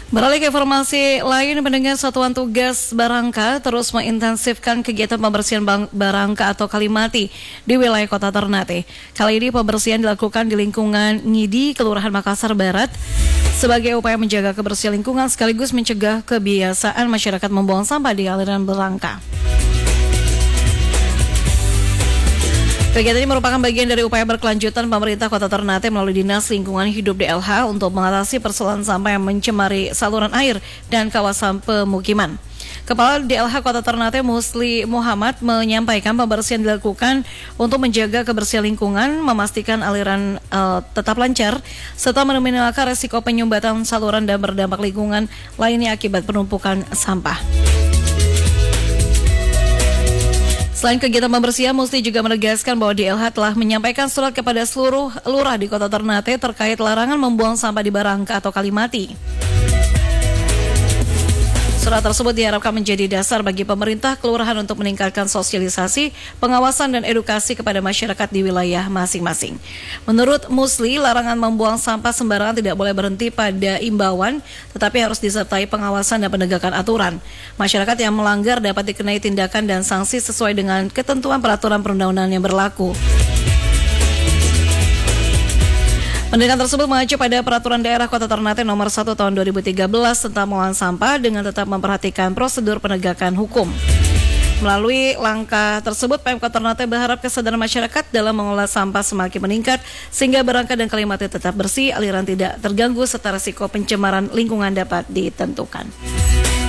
Beralih ke informasi lain, pendengar, Satuan Tugas Barangka terus mengintensifkan kegiatan pembersihan barangka atau kalimati di wilayah Kota Ternate. Kali ini pembersihan dilakukan di lingkungan Ngidi, Kelurahan Makassar Barat, sebagai upaya menjaga kebersihan lingkungan sekaligus mencegah kebiasaan masyarakat membuang sampah di aliran barangka. Kegiatan ini merupakan bagian dari upaya berkelanjutan pemerintah Kota Ternate melalui Dinas Lingkungan Hidup DLH untuk mengatasi persoalan sampah yang mencemari saluran air dan kawasan pemukiman. Kepala DLH Kota Ternate Musli Muhammad menyampaikan pembersihan dilakukan untuk menjaga kebersihan lingkungan, memastikan aliran tetap lancar, serta meminimalkan resiko penyumbatan saluran dan berdampak lingkungan lainnya akibat penumpukan sampah. Selain kegiatan pembersihan, Musli juga menegaskan bahwa DLH telah menyampaikan surat kepada seluruh lurah di Kota Ternate terkait larangan membuang sampah di barangka atau kalimati. Surat tersebut diharapkan menjadi dasar bagi pemerintah kelurahan untuk meningkatkan sosialisasi, pengawasan dan edukasi kepada masyarakat di wilayah masing-masing. Menurut Musli, larangan membuang sampah sembarangan tidak boleh berhenti pada imbauan, tetapi harus disertai pengawasan dan penegakan aturan. Masyarakat yang melanggar dapat dikenai tindakan dan sanksi sesuai dengan ketentuan peraturan perundang-undangan yang berlaku. Pendidikan tersebut mengacu pada Peraturan Daerah Kota Ternate Nomor 1 Tahun 2013 tentang pengolahan sampah dengan tetap memperhatikan prosedur penegakan hukum. Melalui langkah tersebut, Pemkot Ternate berharap kesadaran masyarakat dalam mengolah sampah semakin meningkat sehingga barangka dan kalimati tetap bersih, aliran tidak terganggu serta risiko pencemaran lingkungan dapat ditentukan.